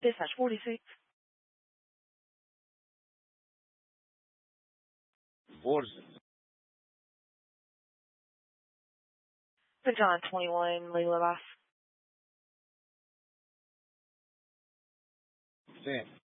Dispatch 46. Borges. St. John 21, Leila Bass. Sim.